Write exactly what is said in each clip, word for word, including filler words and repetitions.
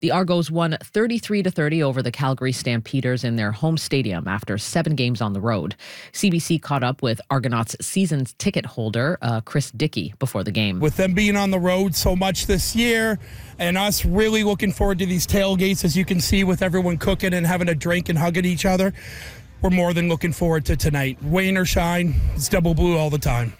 The Argos won thirty-three to thirty over the Calgary Stampeders in their home stadium after seven games on the road. C B C caught up with Argonauts season ticket holder uh, Chris Dickey before the game. With them being on the road so much this year and us really looking forward to these tailgates, as you can see, with everyone cooking and having a drink and hugging each other, we're more than looking forward to tonight. Rain or shine, it's double blue all the time.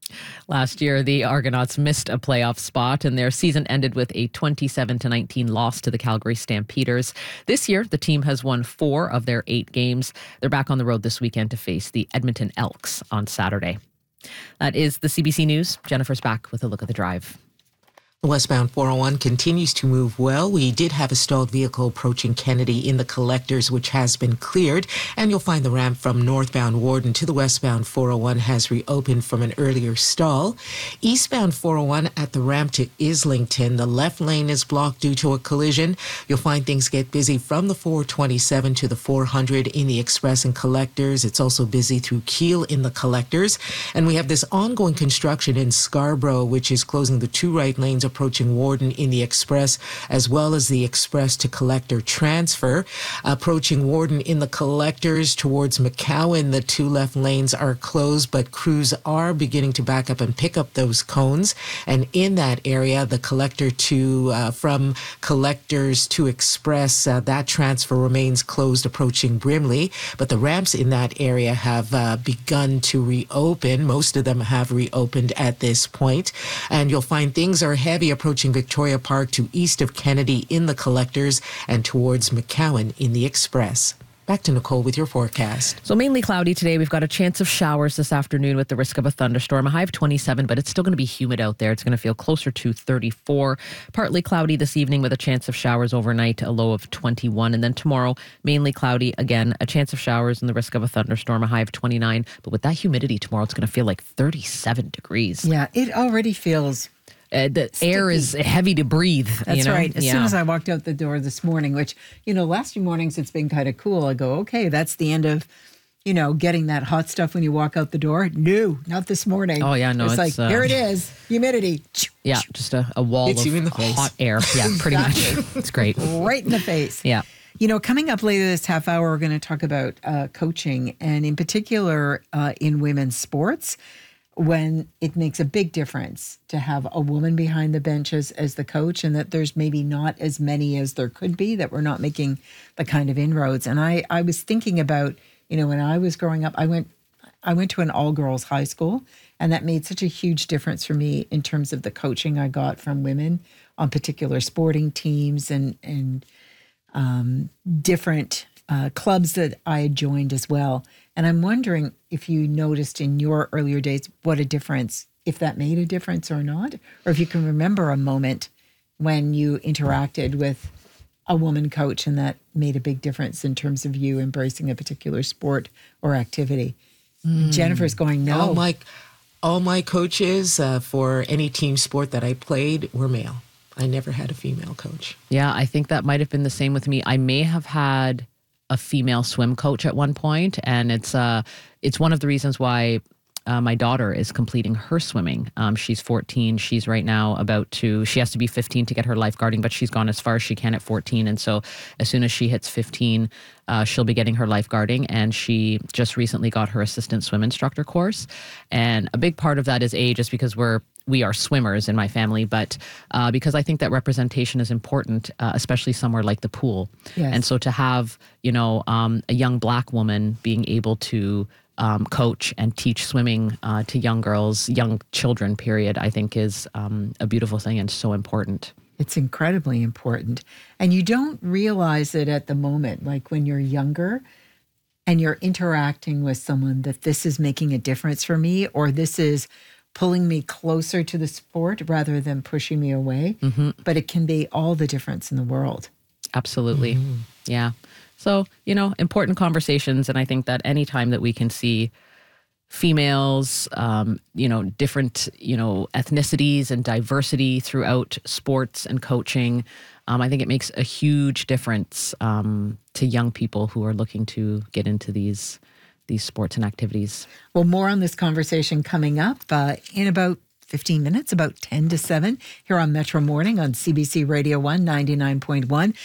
Last year, the Argonauts missed a playoff spot, and their season ended with a twenty-seven to nineteen loss to the Calgary Stampeders. This year, the team has won four of their eight games. They're back on the road this weekend to face the Edmonton Elks on Saturday. That is the C B C News. Jennifer's back with a look at the drive. The westbound four oh one continues to move well. We did have a stalled vehicle approaching Kennedy in the collectors, which has been cleared. And you'll find the ramp from northbound Warden to the westbound four oh one has reopened from an earlier stall. Eastbound four oh one at the ramp to Islington, the left lane is blocked due to a collision. You'll find things get busy from the four twenty-seven to the four hundred in the express and collectors. It's also busy through Keele in the collectors. And we have this ongoing construction in Scarborough, which is closing the two right lanes approaching Warden in the express, as well as the express to collector transfer. Approaching Warden in the collectors towards McCowan, the two left lanes are closed, but crews are beginning to back up and pick up those cones. And in that area, the collector to uh, from collectors to express, uh, that transfer remains closed approaching Brimley, but the ramps in that area have uh, begun to reopen. Most of them have reopened at this point, and you'll find things are heavy approaching Victoria Park to east of Kennedy in the collectors and towards McCowan in the express. Back to Nicole with your forecast. So mainly cloudy today. We've got a chance of showers this afternoon with the risk of a thunderstorm. A high of twenty-seven, but it's still going to be humid out there. It's going to feel closer to thirty-four. Partly cloudy this evening with a chance of showers overnight, a low of twenty-one. And then tomorrow, mainly cloudy. Again, a chance of showers and the risk of a thunderstorm, a high of twenty-nine. But with that humidity tomorrow, it's going to feel like thirty-seven degrees. Yeah, it already feels... Uh, the Sticky. air is heavy to breathe. That's you know? right. As yeah. soon as I walked out the door this morning, which, you know, last few mornings it's been kind of cool. I go, okay, that's the end of, you know, getting that hot stuff when you walk out the door. No, not this morning. Oh, yeah, no. It's, it's like, uh, here it is, humidity. Yeah, just a, a wall Hits of you in the face. hot air. Yeah, pretty much. It's great. Right in the face. Yeah. You know, coming up later this half hour, we're going to talk about uh, coaching, and in particular uh, in women's sports, when it makes a big difference to have a woman behind the benches as the coach, and that there's maybe not as many as there could be, that we're not making the kind of inroads. And I, I was thinking about, you know, when I was growing up, I went I went to an all-girls high school, and that made such a huge difference for me in terms of the coaching I got from women on particular sporting teams and, and um, different uh, clubs that I had joined as well. And I'm wondering if you noticed in your earlier days what a difference, if that made a difference or not, or if you can remember a moment when you interacted with a woman coach and that made a big difference in terms of you embracing a particular sport or activity. Mm. Jennifer's going, no. All my, all my coaches uh, for any team sport that I played were male. I never had a female coach. Yeah, I think that might have been the same with me. I may have had a female swim coach at one point, and it's uh it's one of the reasons why uh, my daughter is completing her swimming. Um, she's fourteen. She's right now about to, she has to be fifteen to get her lifeguarding, but she's gone as far as she can at fourteen. And so as soon as she hits fifteen, uh, she'll be getting her lifeguarding. And she just recently got her assistant swim instructor course. And a big part of that is A, just because we're we are swimmers in my family, but uh, because I think that representation is important, uh, especially somewhere like the pool. Yes. And so to have, you know, um, a young Black woman being able to um, coach and teach swimming uh, to young girls, young children, period, I think is um, a beautiful thing and so important. It's incredibly important. And you don't realize it at the moment, like when you're younger and you're interacting with someone, that this is making a difference for me, or this is pulling me closer to the sport rather than pushing me away. Mm-hmm. But it can be all the difference in the world. Absolutely. Mm-hmm. Yeah. So, you know, important conversations. And I think that anytime that we can see females, um, you know, different, you know, ethnicities and diversity throughout sports and coaching, um, I think it makes a huge difference um, to young people who are looking to get into these these sports and activities. Well, more on this conversation coming up uh, in about fifteen minutes, about ten to seven, here on Metro Morning on C B C Radio one ninety-nine point one.